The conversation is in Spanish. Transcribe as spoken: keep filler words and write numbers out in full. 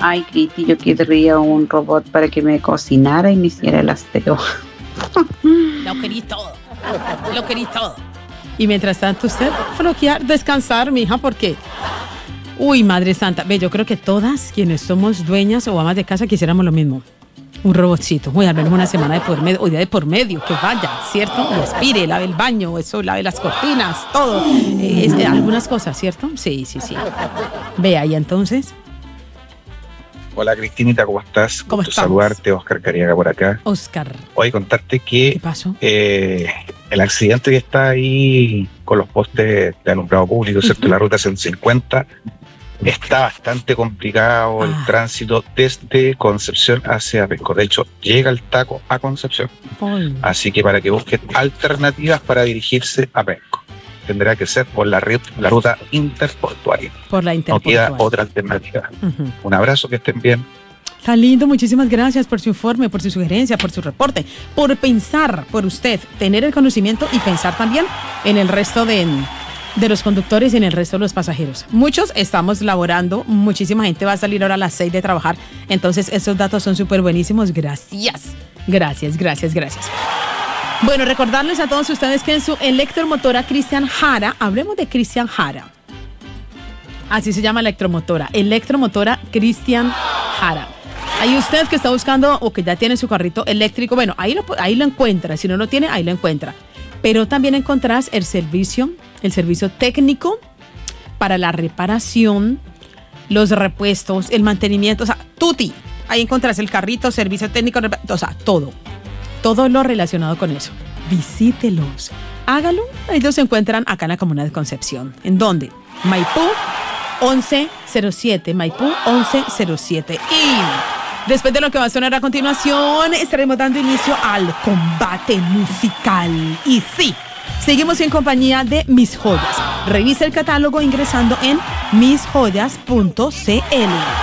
Ay, Cristi, yo querría un robot para que me cocinara y me hiciera el aseo. Lo querí todo. Lo querí todo. Y mientras tanto usted floquear, descansar, mija, porque... Uy, Madre Santa. Ve, yo creo que todas quienes somos dueñas o amas de casa quisiéramos lo mismo. Un robotcito. Voy a al una semana de por medio, o día de por medio, que vaya, ¿cierto? Y aspire, lave el baño, eso, lave las cortinas, todo. Eh, es, eh, algunas cosas, ¿cierto? Sí, sí, sí. Vea, y entonces... Hola Cristinita, ¿cómo estás? ¿Cómo Gusto estamos? saludarte, Oscar Cariaga por acá. Oscar. Hoy contarte que ¿Qué pasó? eh, el accidente que está ahí con los postes de alumbrado público, ¿cierto? Uh-huh. La ruta ciento cincuenta, está bastante complicado el Ah. tránsito desde Concepción hacia Penco. De hecho, llega el taco a Concepción. Ay. Así que para que busquen alternativas para dirigirse a Penco, tendrá que ser por la, red, la ruta interportuaria. Por la No interportuaria. queda otra alternativa. Uh-huh. Un abrazo, que estén bien. Está lindo, muchísimas gracias por su informe, por su sugerencia, por su reporte, por pensar por usted, tener el conocimiento y pensar también en el resto de, de los conductores y en el resto de los pasajeros. Muchos estamos laborando, muchísima gente va a salir ahora a las seis de trabajar, entonces esos datos son súper buenísimos. Gracias, gracias, gracias, gracias. Bueno, recordarles a todos ustedes que en su electromotora Cristian Jara, hablemos de Cristian Jara. Así se llama electromotora, electromotora Cristian Jara. Ahí usted que está buscando o que ya tiene su carrito eléctrico, bueno, ahí lo, ahí lo encuentra. Si no lo tiene, ahí lo encuentra. Pero también encontrarás el servicio, el servicio técnico para la reparación, los repuestos, el mantenimiento, o sea, tuti. Ahí encontrarás el carrito, servicio técnico, o sea, todo. Todo lo relacionado con eso. Visítelos. Hágalo. Ellos se encuentran acá en la comuna de Concepción. ¿En dónde? Maipú once cero siete. Maipú once cero siete. Y después de lo que va a sonar a continuación, estaremos dando inicio al combate musical. Y sí, seguimos en compañía de Mis Joyas. Revisa el catálogo ingresando en mis joyas punto c l.